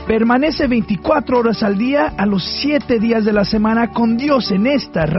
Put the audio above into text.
Permanece 24 horas al día, a los 7 días de la semana con Dios en esta